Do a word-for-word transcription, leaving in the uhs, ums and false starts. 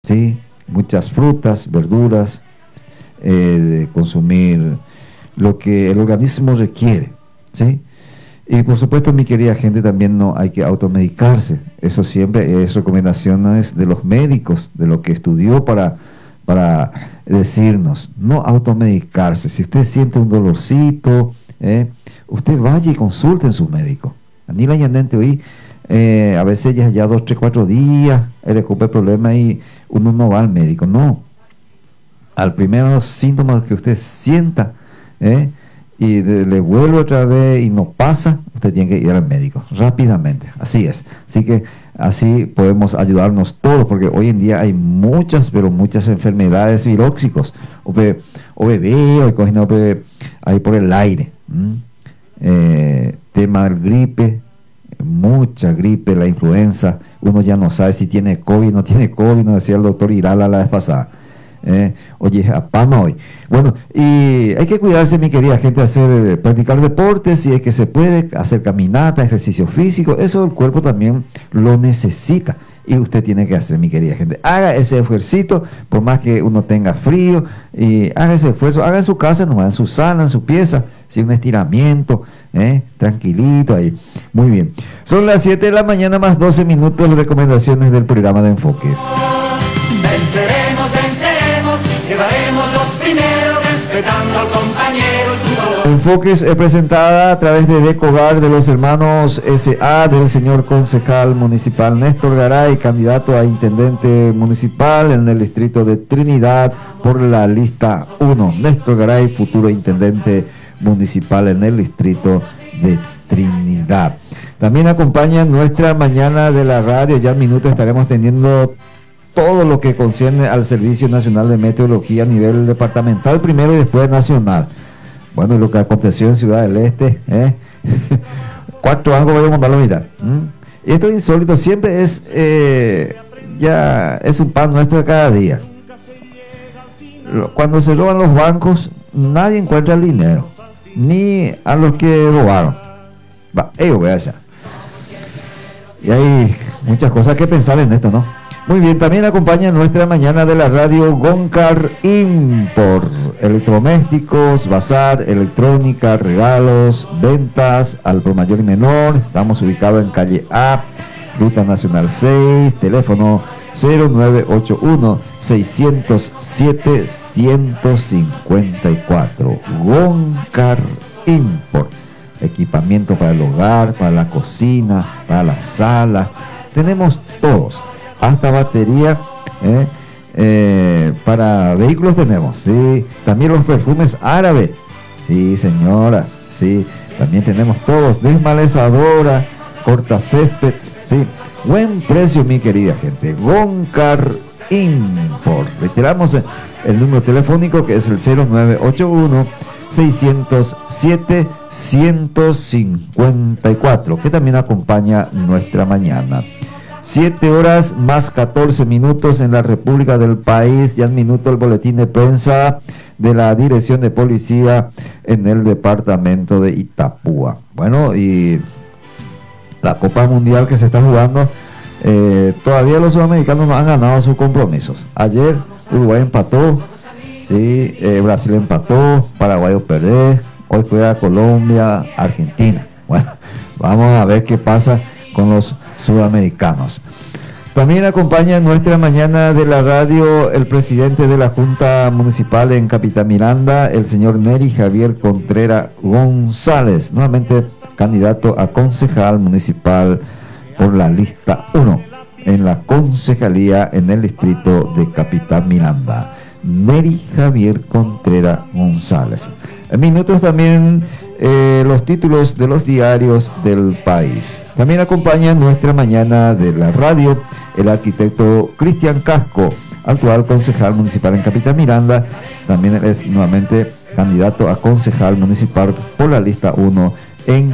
¿sí? Muchas frutas, verduras, eh, de consumir lo que el organismo requiere, ¿sí? Y por supuesto, mi querida gente, también no hay que automedicarse. Eso siempre es recomendaciones de los médicos, de lo que estudió para, para decirnos, no automedicarse. Si usted siente un dolorcito, eh, usted vaya y consulte en su médico. A mí la ñandente hoy, eh, a veces ya, ya dos, tres, cuatro días, él recupera el problema y uno no va al médico. No. Al primero síntomas que usted sienta, eh, y de, le vuelve otra vez y no pasa, usted tiene que ir al médico rápidamente. Así es. Así que así podemos ayudarnos todos, porque hoy en día hay muchas, pero muchas enfermedades viróxicos, o, be, o bebé, o cogiendo ahí por el aire. ¿Mm? Eh, tema del gripe, mucha gripe, la influenza, uno ya no sabe si tiene COVID, no tiene COVID, nos decía el doctor Irala la vez pasada. Eh, oye, a Pama hoy. Bueno, y hay que cuidarse, mi querida gente, hacer, practicar deportes, si es que se puede, hacer caminata, ejercicio físico, eso el cuerpo también lo necesita. Y usted tiene que hacer, mi querida gente. Haga ese ejercicio, por más que uno tenga frío, y haga ese esfuerzo, haga en su casa, nomás en su sala, en su pieza, ¿sí? Un estiramiento, ¿eh? Tranquilito ahí. Muy bien. Son las siete de la mañana más doce minutos, las recomendaciones del programa de Enfoques. Venceremos, venceremos, llevaremos los primeros, respetando al compañero su dolor. Enfoques es presentada a través de Decogar de los hermanos S A del señor concejal municipal Néstor Garay, candidato a intendente municipal en el distrito de Trinidad por la lista uno. Néstor Garay, futuro intendente municipal en el distrito de Trinidad. También acompaña nuestra mañana de la radio. Ya en minutos estaremos teniendo todo lo que concierne al Servicio Nacional de Meteorología a nivel departamental primero y después nacional. Bueno, lo que aconteció en Ciudad del Este, ¿eh? Cuatro años voy a mandarlo a mirar. ¿Mm? Y esto es insólito, siempre es, eh, ya es un pan nuestro de cada día. Cuando se roban los bancos, nadie encuentra el dinero, ni a los que robaron. Va, ellos voy allá. Y hay muchas cosas que pensar en esto, ¿no? Muy bien, también acompaña nuestra mañana de la radio Goncar Import, electrodomésticos, bazar, electrónica, regalos, ventas al por mayor y menor. Estamos ubicados en calle A, Ruta Nacional seis, teléfono cero nueve ocho uno, seis cero siete, uno cinco cuatro. Goncar Import, equipamiento para el hogar, para la cocina, para la sala. Tenemos todos. Hasta batería, eh, eh, para vehículos tenemos, sí. También los perfumes árabes, sí señora, sí. También tenemos todos, desmalezadora, cortacésped, sí. Buen precio, mi querida gente. Goncar Import. Reiteramos el número telefónico que es el cero nueve ocho uno, seis cero siete, uno cinco cuatro, que también acompaña nuestra mañana. Siete horas más catorce minutos en la República del País. Ya en minuto el boletín de prensa de la Dirección de Policía en el departamento de Itapúa. Bueno, y la Copa Mundial que se está jugando, eh, todavía los sudamericanos no han ganado sus compromisos. Ayer Uruguay empató, sí, eh, Brasil empató, Paraguay perdió, hoy juega Colombia, Argentina. Bueno, vamos a ver qué pasa con los sudamericanos. También acompaña en nuestra mañana de la radio el presidente de la Junta Municipal en Capitán Miranda, el señor Neri Javier Contreras González, nuevamente candidato a concejal municipal por la lista uno en la concejalía en el distrito de Capitán Miranda. Neri Javier Contreras González. En minutos también Eh, los títulos de los diarios del país. También acompaña nuestra mañana de la radio el arquitecto Cristian Casco, actual concejal municipal en Capitán Miranda. También es nuevamente candidato a concejal municipal por la lista uno en